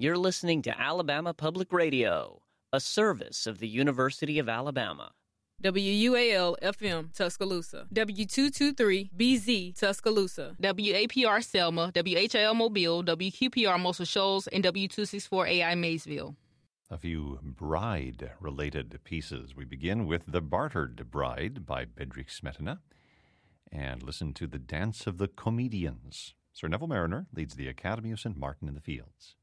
You're listening to Alabama Public Radio, a service of the University of Alabama. WUAL-FM, Tuscaloosa. W223-BZ, Tuscaloosa. WAPR Selma, WHIL Mobile, WQPR Muscle Shoals, and W264AI Maysville. A few bride-related pieces. We begin with The Bartered Bride by Bedřich Smetana and listen to The Dance of the Comedians. Sir Neville Mariner leads the Academy of St. Martin in the Fields.